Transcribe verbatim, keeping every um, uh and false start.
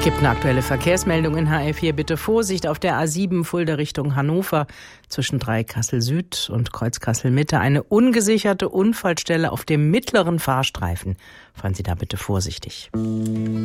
Gibt eine aktuelle Verkehrsmeldung in H R vier. Bitte Vorsicht auf der A sieben Fulda Richtung Hannover zwischen Dreieckhassel Süd und Kreuzkassel Mitte. Eine ungesicherte Unfallstelle auf dem mittleren Fahrstreifen. Fahren Sie da bitte vorsichtig.